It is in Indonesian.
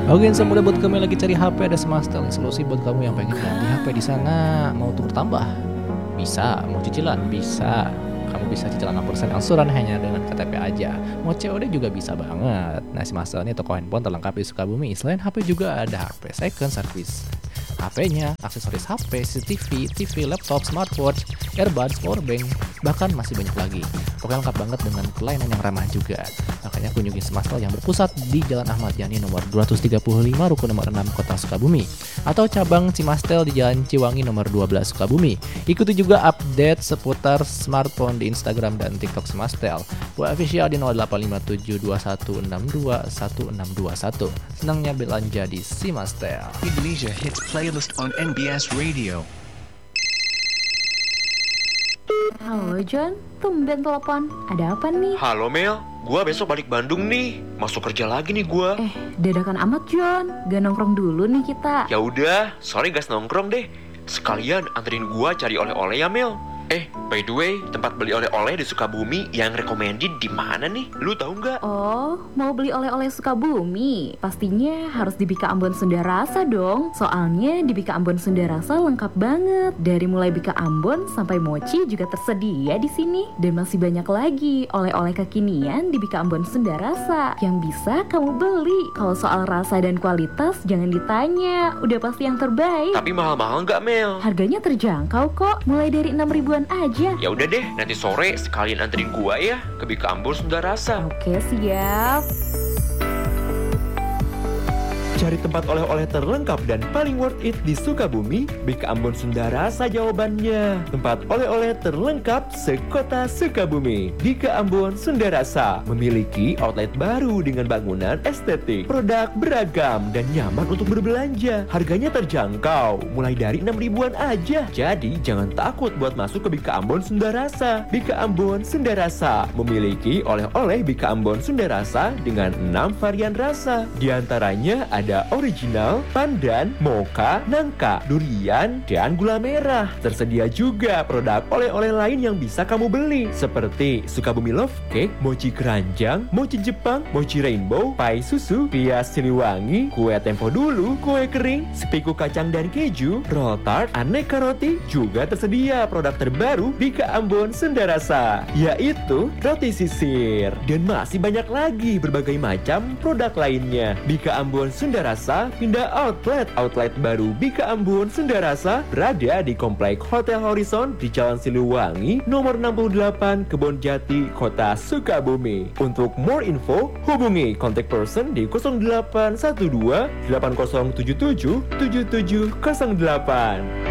Oke, semudah buat kamu yang lagi cari HP, ada Smartstyle, solusi buat kamu yang pengen ganti HP di sana. Mau tukar tambah? Bisa. Mau cicilan? Bisa. Kamu bisa cicilan 6% angsuran hanya dengan KTP aja. Mau COD juga bisa banget. Nah, Smartstyle ini toko handphone terlengkap di Sukabumi. Selain HP juga ada HP second service. HP-nya, aksesoris HP, CCTV, TV, laptop, smartwatch, earbuds, powerbank, bahkan masih banyak lagi. Pokoknya lengkap banget dengan pelayanan yang ramah juga. Makanya kunjungi Smartstyle yang berpusat di Jalan Ahmad Yani nomor 235 Ruko nomor 6 Kota Sukabumi, atau cabang Cimastel di Jalan Ciwangi nomor 12 Sukabumi. Ikuti juga update seputar smartphone di Instagram dan TikTok Smartstyle. Buat official di 085721621621. Senangnya belanja di Smartstyle. Indonesia Hits Playlist on NBS Radio. Halo John, tumben telepon. Ada apa nih? Halo Mel, gua besok balik Bandung nih. Masuk kerja lagi nih gua. Dadakan amat John. Gak nongkrong dulu nih kita. Ya udah, sorry gas nongkrong deh. Sekalian anterin gua cari oleh-oleh ya Mel. By the way, tempat beli oleh-oleh di Sukabumi yang recommended di mana nih? Lu tahu nggak? Oh, mau beli oleh-oleh Sukabumi? Pastinya harus di Bika Ambon Sunda Rasa dong. Soalnya di Bika Ambon Sunda Rasa lengkap banget. Dari mulai Bika Ambon sampai mochi juga tersedia di sini. Dan masih banyak lagi oleh-oleh kekinian di Bika Ambon Sunda Rasa yang bisa kamu beli. Kalau soal rasa dan kualitas jangan ditanya, udah pasti yang terbaik. Tapi mahal-mahal nggak Mel? Harganya terjangkau kok, mulai dari 6 ribuan aja. Ya udah deh, nanti sore sekalian anterin gua ya ke Bika Ambon Sunda Rasa. Oke, siap. Cari tempat oleh-oleh terlengkap dan paling worth it di Sukabumi, Bika Ambon Sunda Rasa jawabannya. Tempat oleh-oleh terlengkap sekota Sukabumi. Bika Ambon Sunda Rasa memiliki outlet baru dengan bangunan estetik, produk beragam dan nyaman untuk berbelanja. Harganya terjangkau, mulai dari 6 ribuan aja. Jadi jangan takut buat masuk ke Bika Ambon Sunda Rasa. Bika Ambon Sunda Rasa memiliki oleh-oleh Bika Ambon Sunda Rasa dengan 6 varian rasa. Di antaranya ada original, pandan, mocha, nangka, durian, dan gula merah. Tersedia juga produk oleh-oleh lain yang bisa kamu beli seperti Sukabumi Love Cake, mochi keranjang, mochi Jepang, mochi rainbow, pai susu, pias Siliwangi, kue tempo dulu, kue kering, sepiku kacang dan keju, roll tart, aneka roti. Juga tersedia produk terbaru Bika Ambon Sunda Rasa, yaitu roti sisir. Dan masih banyak lagi berbagai macam produk lainnya. Bika Ambon Sunda Rasa pindah outlet baru Bika Ambon Sunda Rasa berada di Komplek Hotel Horizon di Jalan Siliwangi nomor 68 Kebon Jati, Kota Sukabumi. Untuk more info hubungi contact person di 0812 8077 7708.